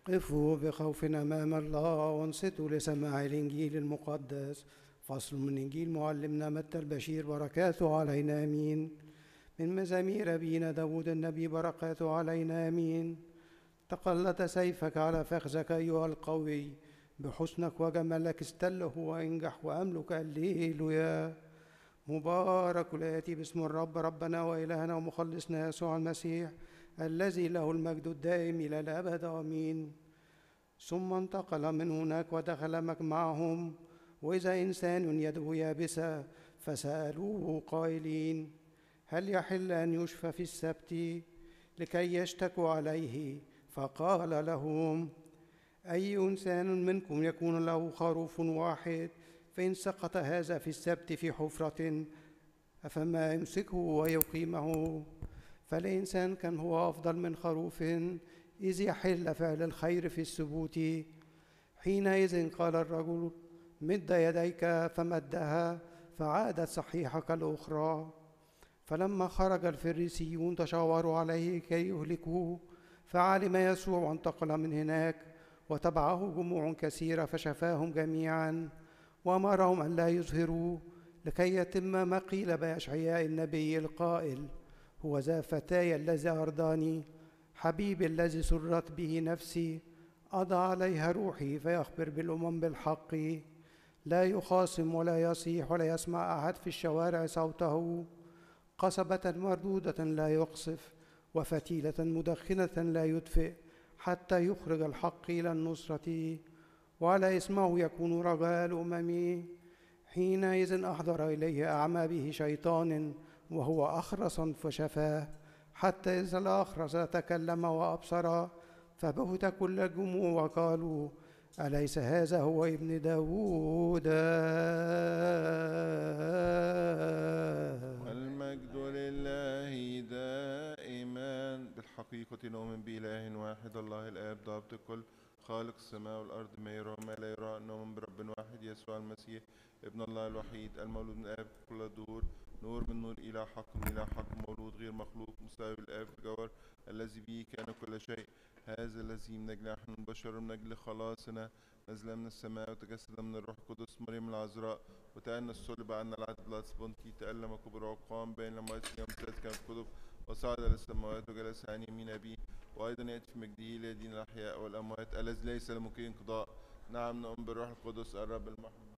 قفوا بخوف أمام الله وانصتوا لسماع الإنجيل المقدس. فصل من إنجيل معلمنا متى البشير بركاته علينا آمين. من مزامير أبينا داود النبي بركاته علينا آمين. تقلت سيفك على فخذك أيها القوي، بحسنك وجمالك استله وانجح وأملك الليلويا. مبارك الآتي باسم الرب ربنا وإلهنا ومخلصنا يسوع المسيح، الذي له المجد الدائم إلى الأبد آمين. ثم انتقل من هناك ودخل مجمعهم، وإذا إنسان يده يابسة فسألوه قائلين: هل يحل أن يشفى في السبت؟ لكي يشتكوا عليه. فقال لهم: أي إنسان منكم يكون له خروف واحد، فإن سقط هذا في السبت في حفرة أفما يمسكه ويقيمه؟ فالإنسان كان هو أفضل من خروف إذ يحل فعل الخير في السبوت. حينئذ قال الرجل: مد يديك، فمدها فعادت صحيحة كالأخرى. فلما خرج الفريسيون تشاوروا عليه كي يهلكوه، فعلم يسوع وانتقل من هناك، وتبعه جموع كثيرة فشفاهم جميعا، وأمرهم أن لا يظهروه، لكي يتم ما قيل بأشعياء النبي القائل: هو ذا فتاي الذي أرضاني، حبيبي الذي سرت به نفسي، أضع عليها روحي. فيخبر بالأمم بالحق، لا يخاصم ولا يصيح ولا يسمع أحد في الشوارع صوته. قصبة مردودة لا يقصف، وفتيلة مدخنة لا يدفئ، حتى يخرج الحق إلى النصرة، وعلى اسمه يكون رجاء الأمم. حينئذ أحضر إليه أعمى به شيطان وهو أخرس فشفاه، حتى إذا الأخرس تكلم وأبصر، فبهت كل الجموع وقالوا: أليس هذا هو ابن داود؟ والمجد لله دائما. بالحقيقة نؤمن بإله واحد الله الآب ضابط الكل، خالق السماء والأرض، ما يرى وما لا يرى. نؤمن برب واحد يسوع المسيح ابن الله الوحيد، المولود من الآب كل الدهور، نور من نور، إله حق من إله حق، مولود غير مخلوق، مساوي الآب في الجوهر، الذي به كان كل شيء. هذا الذي من أجل نحن بشر من أجل خلاصنا نزل من السماء وتجسد من الروح القدس مريم العذراء، وتأنى الصلب عنا العدل الأسبنطي، تألم كبر وقام بين لما يوم ثلاث كانت كتب، وصعد إلى السماوات وجلس عن يمين أبيه، وأيضا يأتي في مجده ليدين الأحياء والأموات، الذي ليس له ممكن انقضاء. نعم نؤمن بالروح القدس الرب المحب